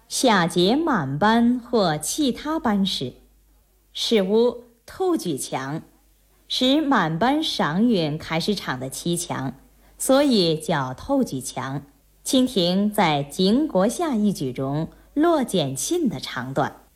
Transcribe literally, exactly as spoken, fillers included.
下节满班或其他班时，事屋兔举强，使满班赏允开始场的七强，所以叫透举强。蜻蜓在景国下一举中落简信的长短。